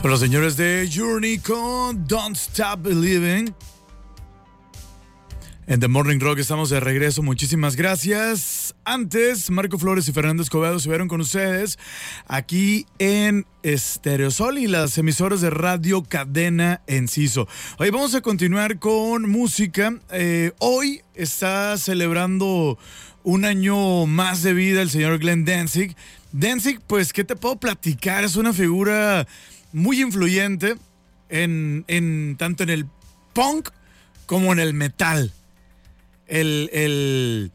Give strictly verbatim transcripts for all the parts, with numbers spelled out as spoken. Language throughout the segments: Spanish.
Con los señores de Journey con Don't Stop Believing. En The Morning Rock estamos de regreso, muchísimas gracias. Antes, Marco Flores y Fernando Escobedo estuvieron con ustedes aquí en Estereosol y las emisoras de Radio Cadena Enciso. Hoy vamos a continuar con música. Eh, hoy está celebrando un año más de vida el señor Glenn Danzig. Danzig, pues, ¿qué te puedo platicar? Es una figura muy influyente en, en tanto en el punk como en el metal. El, el,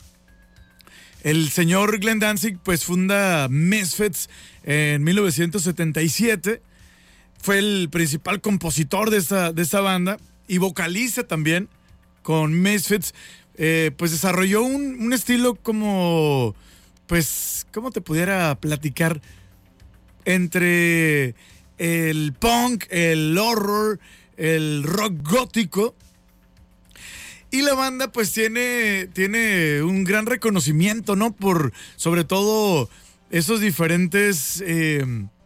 el señor Glenn Danzig pues funda Misfits en mil novecientos setenta y siete. Fue el principal compositor de esta, de esta banda y vocalista también con Misfits. Eh, pues desarrolló un, un estilo como, pues, ¿cómo te pudiera platicar? Entre el punk, el horror, el rock gótico. Y la banda pues tiene, tiene un gran reconocimiento, ¿no? Por sobre todo esos diferentes eh,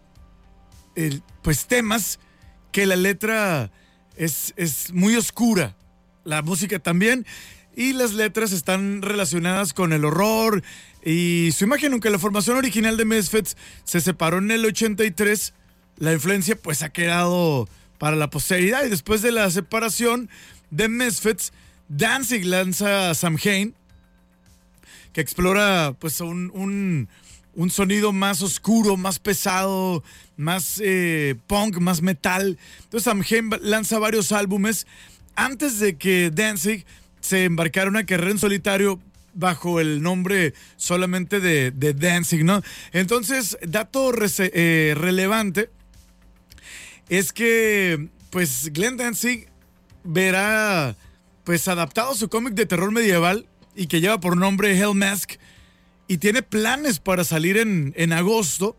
el, pues temas que la letra es, es muy oscura. La música también. Y las letras están relacionadas con el horror. Y su imagen, aunque la formación original de Misfits se separó en el ochenta y tres, la influencia pues ha quedado para la posteridad. Y después de la separación de Misfits, Danzig lanza a Samhain, que explora pues un, un, un sonido más oscuro, más pesado, más eh, punk, más metal. Entonces Samhain lanza varios álbumes antes de que Danzig se embarcara una carrera en solitario bajo el nombre solamente de, de Danzig, ¿no? Entonces, dato rese, eh, relevante es que pues Glenn Danzig verá pues adaptado su cómic de terror medieval y que lleva por nombre Hell Mask y tiene planes para salir en, en agosto.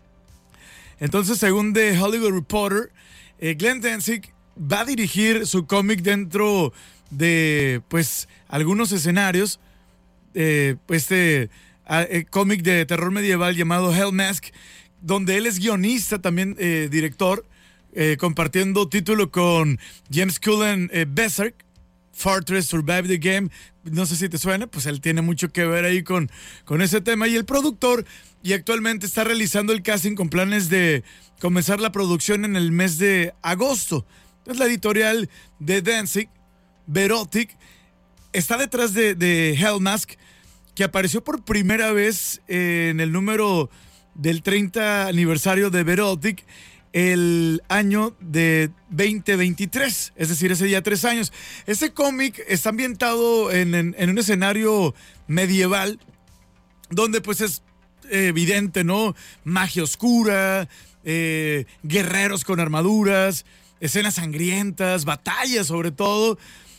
Entonces, según The Hollywood Reporter, eh, Glenn Danzig va a dirigir su cómic dentro de pues algunos escenarios. Eh, este eh, cómic de terror medieval llamado Hell Mask, donde él es guionista, también eh, director, eh, compartiendo título con James Cullen eh, Berserk. Fortress Survive the Game, no sé si te suena, pues él tiene mucho que ver ahí con, con ese tema. Y el productor, y actualmente está realizando el casting con planes de comenzar la producción en el mes de agosto. Entonces la editorial de Danzig, Verotic, está detrás de, de Hell Mask, que apareció por primera vez en el número del treinta aniversario de Verotic el año de veinte veintitrés, es decir, ese día tres años. Ese cómic está ambientado en, en, en un escenario medieval donde pues es evidente, ¿no? Magia oscura, eh, guerreros con armaduras, escenas sangrientas, batallas sobre todo,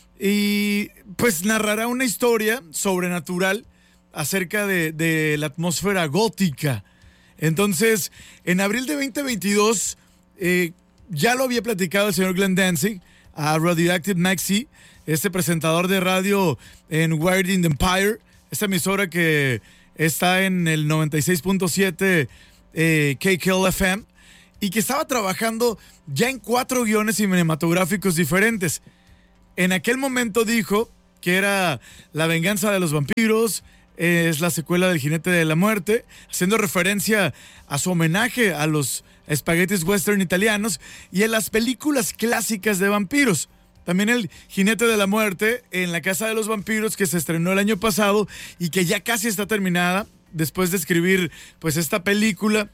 y pues narrará una historia sobrenatural acerca de, de la atmósfera gótica. Entonces, en abril de veinte veintidós, Eh, ya lo había platicado el señor Glenn Danzig a Radioactive Maxi, este presentador de radio en Wired in the Empire, esta emisora que está en el noventa y seis punto siete eh, K K L F M, y que estaba trabajando ya en cuatro guiones cinematográficos diferentes. En aquel momento dijo que era La venganza de los vampiros, eh, es la secuela del Jinete de la Muerte, haciendo referencia a su homenaje a los espaguetis western italianos y en las películas clásicas de vampiros. También el Jinete de la Muerte en La Casa de los Vampiros, que se estrenó el año pasado y que ya casi está terminada después de escribir pues esta película,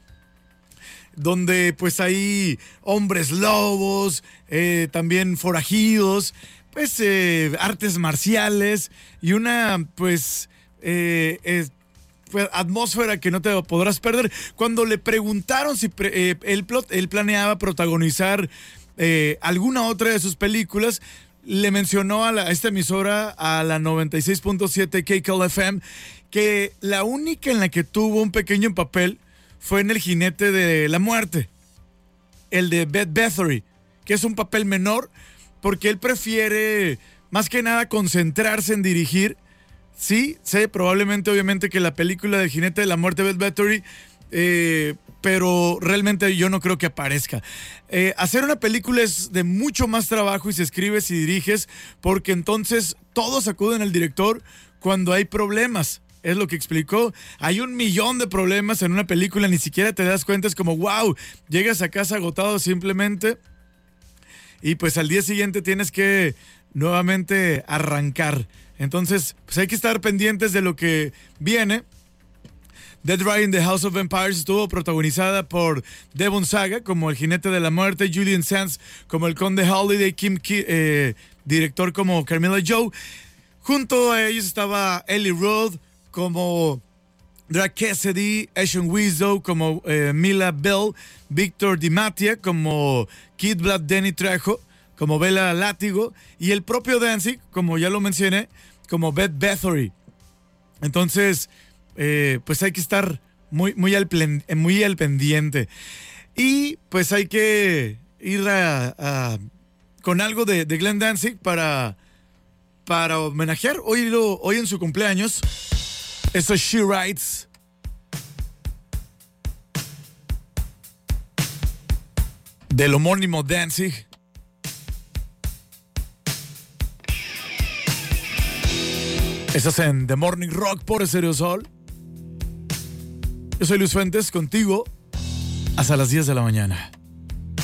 donde pues hay hombres lobos, eh, también forajidos, pues eh, artes marciales y una pues eh, eh, atmósfera que no te podrás perder. Cuando le preguntaron si pre, eh, él, él planeaba protagonizar eh, alguna otra de sus películas, le mencionó a, la, a esta emisora, a la noventa y seis punto siete K K L F M, que la única en la que tuvo un pequeño papel fue en El Jinete de la Muerte, el de Bette Bathory, que es un papel menor porque él prefiere más que nada concentrarse en dirigir. Sí, sé probablemente obviamente que la película del Jinete de la Muerte, Bette Bathory, eh, pero realmente yo no creo que aparezca. Eh, hacer una película es de mucho más trabajo y se escribe si diriges, porque entonces todos acuden al director cuando hay problemas. Es lo que explicó. Hay un millón de problemas en una película, ni siquiera te das cuenta. Es como, wow, llegas a casa agotado simplemente y pues al día siguiente tienes que nuevamente arrancar. Entonces, pues hay que estar pendientes de lo que viene. Dead Rising The House of Empires estuvo protagonizada por Devon Saga como el jinete de la muerte, Julian Sands como el conde Holiday, Kim Ki, eh, director como Carmilla Joe. Junto a ellos estaba Ellie Roth como Drake Cassidy, Ashton Wiseau como eh, Mila Bell, Victor Di Mattia como Kid Blood, Danny Trejo como Bella Látigo y el propio Danzig, como ya lo mencioné, como Beth Bathory. Entonces, eh, pues hay que estar muy, muy, al plen, muy al pendiente. Y pues hay que ir a, a, con algo de, de Glenn Danzig para, para homenajear hoy, lo, hoy en su cumpleaños. Eso es She Writes. Del homónimo Danzig. Estás en The Morning Rock por Stereo Sol. Yo soy Luis Fuentes, contigo hasta las diez de la mañana.